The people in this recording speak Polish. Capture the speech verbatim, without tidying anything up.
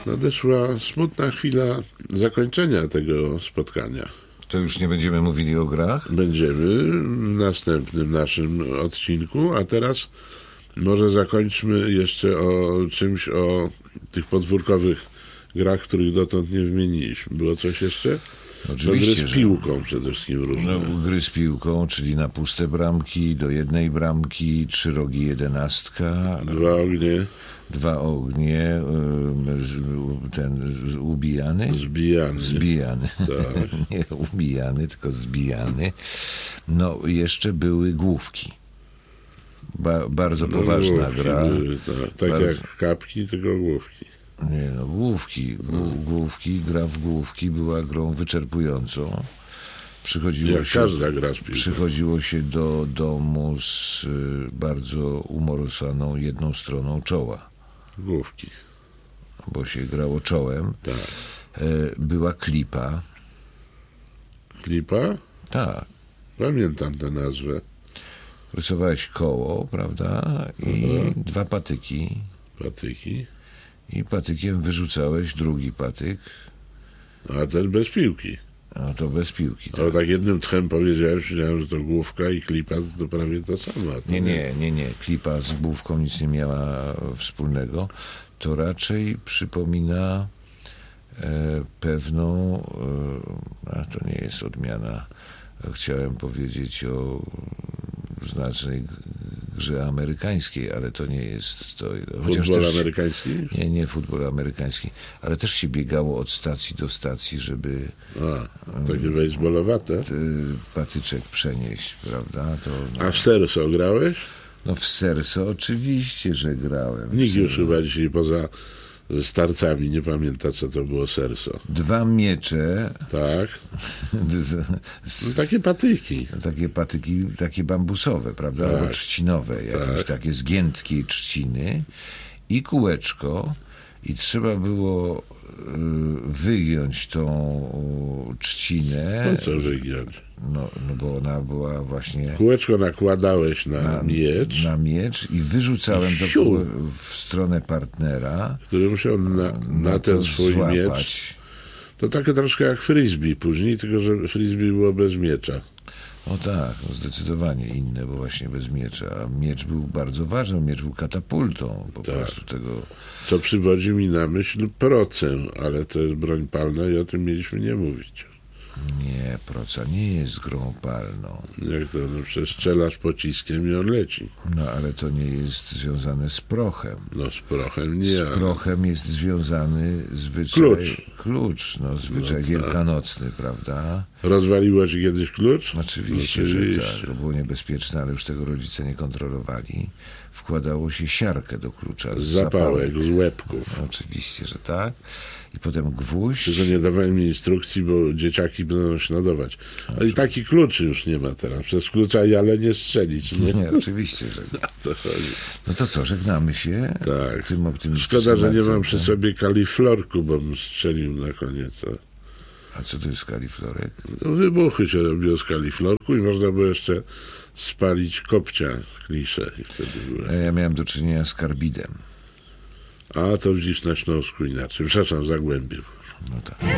nadeszła smutna chwila zakończenia tego spotkania. To już nie będziemy mówili o grach? Będziemy w następnym naszym odcinku, a teraz może zakończmy jeszcze o czymś, o tych podwórkowych grach, których dotąd nie wymieniliśmy. Było coś jeszcze? Oczywiście, gry z piłką przede wszystkim różne. No, gry z piłką, czyli na puste bramki, do jednej bramki, trzy rogi jedenastka. Dwa ognie. Dwa ognie, ten ubijany? Zbijany. Zbijany. Tak. Nie ubijany, tylko zbijany. No, jeszcze były główki. Ba, bardzo No, poważna główki gra. Były, tak tak bardzo... jak kapki, tylko główki. Nie no, główki. Główki, gra w główki była grą wyczerpującą. Przychodziło jak się, każda gra z piłką. Przychodziło się do domu z y, bardzo umorusaną jedną stroną czoła. Główki. Bo się grało czołem. Tak. Y, była klipa. Klipa? Tak. Pamiętam tę nazwę. Rysowałeś koło, prawda? I Dobra. dwa patyki. Patyki. I patykiem wyrzucałeś drugi patyk. A ten bez piłki. No to bez piłki. Ale Tak. tak jednym tchem powiedziałem, myślałem, że to główka i klipa to prawie to samo. To Nie, nie, nie, nie. Klipa z główką nic nie miała wspólnego. To raczej przypomina e, pewną, e, a to nie jest odmiana, chciałem powiedzieć o znacznej grze amerykańskiej, ale to nie jest to. Chociaż Futbol też, amerykański? Nie, nie futbol amerykański, ale też się biegało od stacji do stacji, żeby A, takie baseballowate. y, patyczek przenieść, prawda? To, no, A w Serso grałeś? no w serce oczywiście, że grałem. Nikt już chyba dzisiaj poza starcami nie pamięta, co to było Serso. Dwa miecze, Tak? z, z, No, takie patyki. takie patyki, takie bambusowe, prawda? Tak. Albo trzcinowe, jakieś Tak. takie zgiętkie trzciny i kółeczko i trzeba było y, wygiąć tą trzcinę. No co wygiąć? No, no bo ona była właśnie Kółeczko nakładałeś na, na miecz, na miecz i wyrzucałem to Siu. kół w stronę partnera. który musiał na, na na ten to swój złapać. miecz. To takie troszkę jak frisbee później, tylko że frisbee było bez miecza. O tak, no zdecydowanie inne, bo właśnie bez miecza. A miecz był bardzo ważny, miecz był katapultą po Tak. prostu tego. Co przywodzi mi na myśl procę, ale to jest broń palna i o tym mieliśmy nie mówić. Nie, proca nie jest grą palną. Jak to, no przestrzelasz pociskiem i on leci. No ale to nie jest związane z prochem. No z prochem nie. Z prochem jest związany zwyczaj... Klucz. Klucz, no zwyczaj No tak. wielkanocny, prawda? Rozwaliło ci kiedyś klucz? Oczywiście, Oczywiście. że tak. To było niebezpieczne, ale już tego rodzice nie kontrolowali. Wkładało się siarkę do klucza. Z zapałek, z łebków. Oczywiście, że tak. I potem gwóźdź. Tylko nie dawałem mi instrukcji, bo dzieciaki będą naśladować. Ale i taki kluczy już nie ma teraz. Przez klucza jale nie strzelić, nie? Nie, oczywiście, że nie. To chodzi. No to co, żegnamy się? Tak. Tym optymistycznym Szkoda, że nie mam akcentem. przy sobie kaliflorku, bo bym strzelił na koniec. A co to jest kaliflorek? No, wybuchy się robiło z kaliflorku i można było jeszcze spalić kopcia klisze. I wtedy były. A ja miałem do czynienia z karbidem. A to widzisz na Śląsku inaczej. Przepraszam, Zagłębiem. No tak.